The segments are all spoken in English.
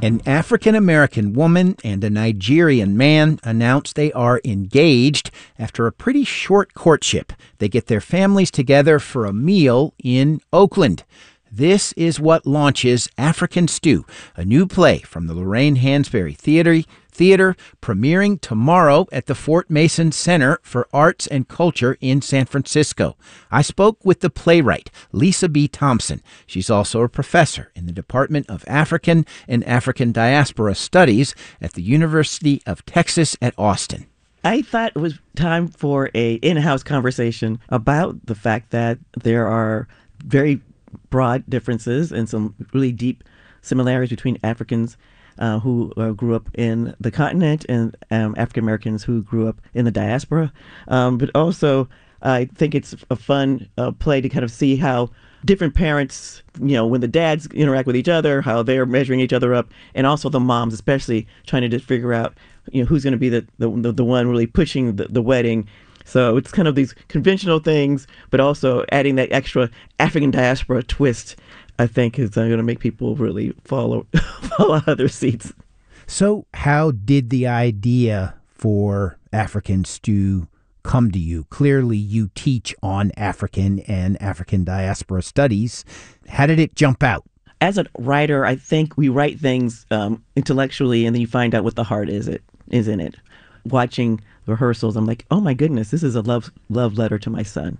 An African-American woman and a Nigerian man announced they are engaged after a pretty short courtship. They get their families together for a meal in Oakland. This is what launches African Stew, a new play from the Lorraine Hansberry Theater, premiering tomorrow at the Fort Mason Center for Arts and Culture in San Francisco. I spoke with the playwright, Lisa B. Thompson. She's also a professor in the Department of African and African Diaspora Studies at the University of Texas at Austin. I thought it was time for a in-house conversation about the fact that there are very broad differences and some really deep similarities between Africans who grew up in the continent and African Americans who grew up in the diaspora. But also, I think it's a fun play to kind of see how different parents, when the dads interact with each other, how they're measuring each other up, and also the moms, especially trying to just figure out, who's going to be the one really pushing the wedding. So it's kind of these conventional things, but also adding that extra African diaspora twist, I think, is going to make people really fall out of their seats. So how did the idea for African Stew come to you? Clearly, you teach on African and African diaspora studies. How did it jump out? As a writer, I think we write things intellectually, and then you find out what the heart is in it. Watching rehearsals, I'm like, oh my goodness, this is a love letter to my son,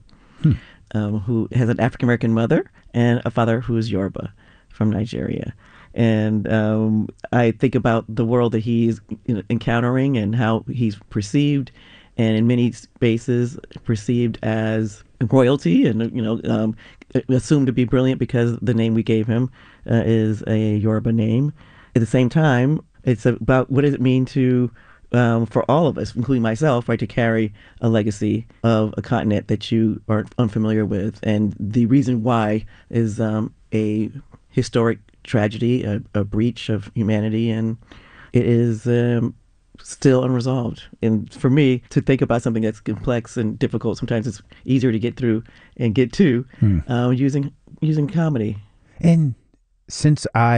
who has an African American mother and a father who is Yoruba from Nigeria. And I think about the world that he's encountering and how he's perceived, and in many spaces perceived as royalty, and assumed to be brilliant because the name we gave him is a Yoruba name. At the same time, it's about what does it mean to for all of us, including myself, right, to carry a legacy of a continent that you are unfamiliar with. And the reason why is a historic tragedy, a breach of humanity, and it is still unresolved. And for me, to think about something that's complex and difficult, sometimes it's easier to get through and get to using comedy. And since I